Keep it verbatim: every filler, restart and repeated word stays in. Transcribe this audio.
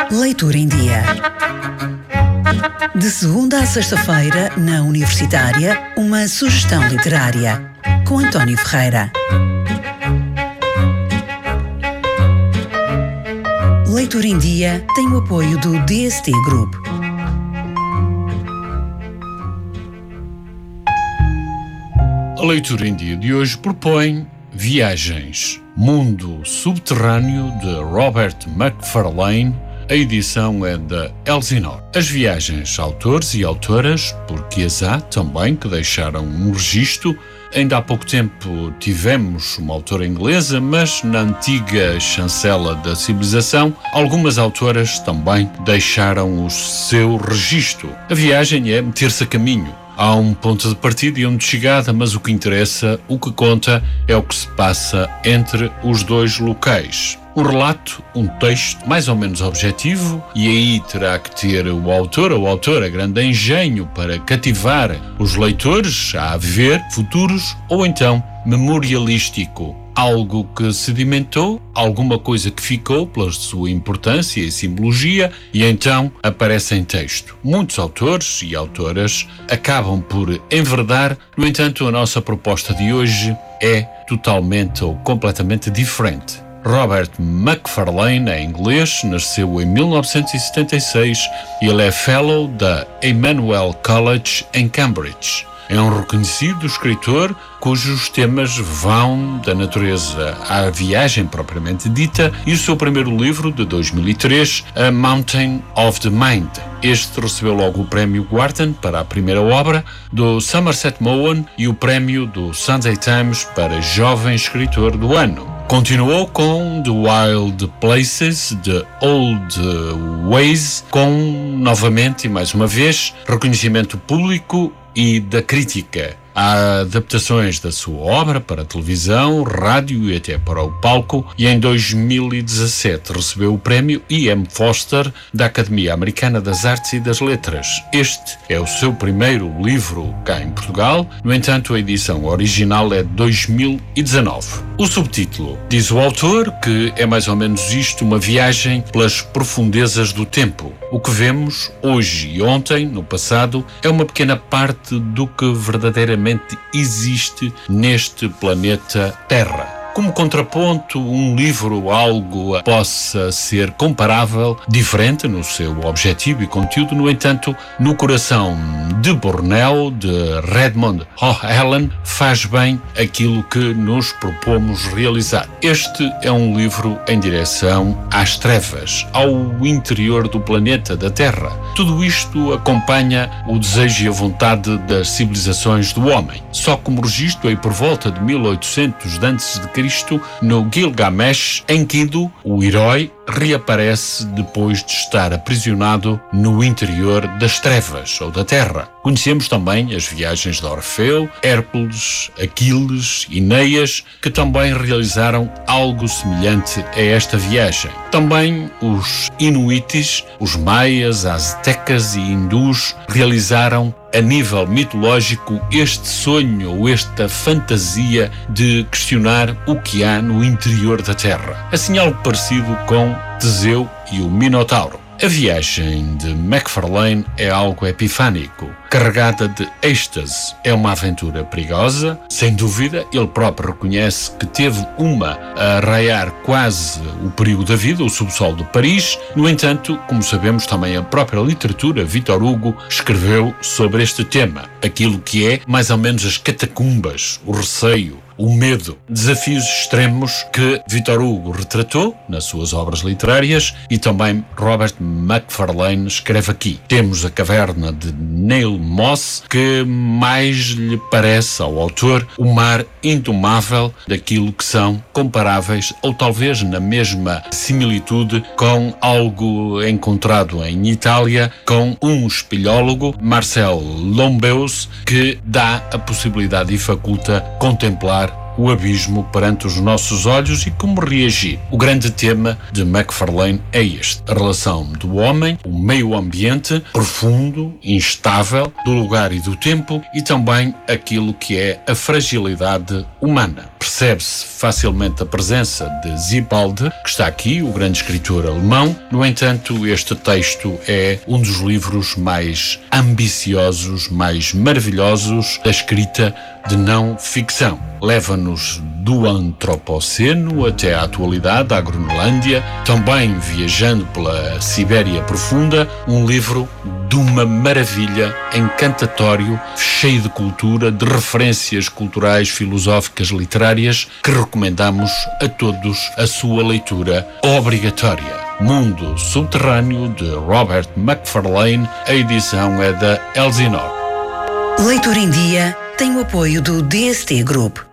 Leitura em Dia. De segunda a sexta-feira, na Universitária, uma sugestão literária, com António Ferreira. Leitura em Dia tem o apoio do D S T Group. A Leitura em Dia de hoje propõe Viagens, Mundo Subterrâneo, de Robert Macfarlane. A edição é da Elsinore. As viagens, autores e autoras, porque as há também que deixaram um registro. Ainda há pouco tempo tivemos uma autora inglesa, mas na antiga chancela da civilização, algumas autoras também deixaram o seu registro. A viagem é meter-se a caminho. Há um ponto de partida e um de chegada, mas o que interessa, o que conta, é o que se passa entre os dois locais. Um relato, um texto mais ou menos objetivo, e aí terá que ter o autor ou a autora grande engenho para cativar os leitores a ver futuros, ou então memorialístico. Algo que sedimentou, alguma coisa que ficou pela sua importância e simbologia, e então aparece em texto. Muitos autores e autoras acabam por enverdar, no entanto, a nossa proposta de hoje é totalmente ou completamente diferente. Robert Macfarlane é inglês, nasceu em mil novecentos e setenta e seis e ele é Fellow da Emmanuel College em Cambridge. É um reconhecido escritor cujos temas vão da natureza à viagem propriamente dita, e o seu primeiro livro, de dois mil e três, A Mountain of the Mind. Este recebeu logo o prémio Wharton para a primeira obra, do Somerset Maugham, e o prémio do Sunday Times para Jovem Escritor do Ano. Continuou com The Wild Places, The Old Ways, com, novamente e mais uma vez, reconhecimento público e da crítica. Há adaptações da sua obra para televisão, rádio e até para o palco, e em dois mil e dezassete recebeu o prémio E M Foster da Academia Americana das Artes e das Letras. Este é o seu primeiro livro cá em Portugal, no entanto a edição original é de dois mil e dezanove. O subtítulo diz o autor que é mais ou menos isto: uma viagem pelas profundezas do tempo. O que vemos hoje e ontem, no passado, é uma pequena parte do que verdadeiramente existe neste planeta Terra. Como contraponto, um livro algo possa ser comparável, diferente no seu objetivo e conteúdo, no entanto, no coração de Bornéu, de Redmond O'Halloran, faz bem aquilo que nos propomos realizar. Este é um livro em direção às trevas, ao interior do planeta, da Terra. Tudo isto acompanha o desejo e a vontade das civilizações do homem. Só como registro, aí por volta de mil e oitocentos antes de Cristo, no Gilgamesh, Enkidu, o herói, reaparece depois de estar aprisionado no interior das trevas ou da Terra. Conhecemos também as viagens de Orfeu, Hércules, Aquiles e Neias, que também realizaram algo semelhante a esta viagem. Também os Inuites, os Maias, Aztecas e Hindus realizaram a nível mitológico este sonho ou esta fantasia de questionar o que há no interior da Terra. Assim, algo parecido com Teseu e o Minotauro. A viagem de Macfarlane é algo epifânico, carregada de êxtase. É uma aventura perigosa, sem dúvida. Ele próprio reconhece que teve uma a arraiar quase o perigo da vida, o subsolo de Paris. No entanto, como sabemos, também a própria literatura, Victor Hugo, escreveu sobre este tema. Aquilo que é, mais ou menos, as catacumbas, o receio, o medo, desafios extremos que Victor Hugo retratou nas suas obras literárias, e também Robert Macfarlane escreve aqui. Temos a caverna de Neil Moss, que mais lhe parece ao autor o mar indomável daquilo que são comparáveis, ou talvez na mesma similitude, com algo encontrado em Itália, com um espeleólogo, Marcel Lombeus, que dá a possibilidade e faculta contemplar o abismo perante os nossos olhos e como reagir. O grande tema de Macfarlane é este: a relação do homem, o meio ambiente profundo, instável, do lugar e do tempo, e também aquilo que é a fragilidade humana. Percebe-se facilmente a presença de Zibalde, que está aqui, o grande escritor alemão. No entanto, este texto é um dos livros mais ambiciosos, mais maravilhosos da escrita de não ficção. Leva-nos do Antropoceno até à atualidade, à Groenlândia, também viajando pela Sibéria profunda, um livro de uma maravilha, encantatório, cheio de cultura, de referências culturais, filosóficas, literárias, que recomendamos a todos a sua leitura obrigatória. Mundo Subterrâneo, de Robert Macfarlane, a edição é da Elsinore. Leitura em Dia tem o apoio do D S T Group.